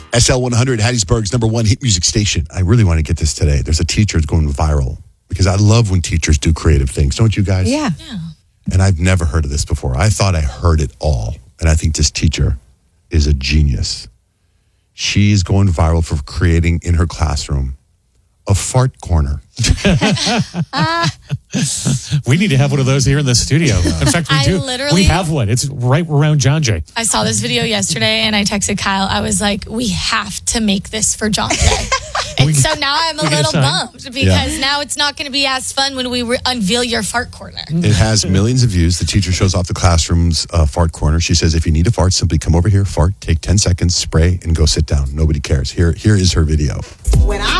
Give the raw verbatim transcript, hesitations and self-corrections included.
S L one hundred, Hattiesburg's number one hit music station. I really want to get this today. There's a teacher that's going viral because I love when teachers do creative things. Don't you guys? Yeah. Yeah. And I've never heard of this before. I thought I heard it all. And I think this teacher is a genius. She's going viral for creating in her classroom a fart corner. We need to have one of those here in the studio. In fact, we I do. literally- We have one. It's right around John Jay. I saw this video yesterday and I texted Kyle. I was like, we have to make this for John Jay. And so now I'm a we get a little sign. bummed because now it's not going to be as fun when we re- unveil your fart corner. It has millions of views. The teacher shows off the classroom's uh, fart corner. She says, if you need a fart, simply come over here, fart, take ten seconds, spray, and go sit down. Nobody cares. Here, here is her video. When I